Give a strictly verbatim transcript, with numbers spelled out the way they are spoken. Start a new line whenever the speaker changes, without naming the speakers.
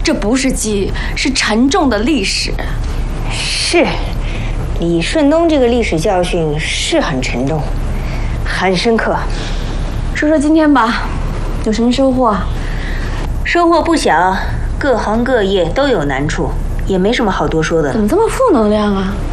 这不是记忆，是沉重的历史。
是，李顺东这个历史教训是很沉重，很深刻。
说说今天吧，有什么收获？
收获不小，各行各业都有难处，也没什么好多说的。
怎么这么负能量啊？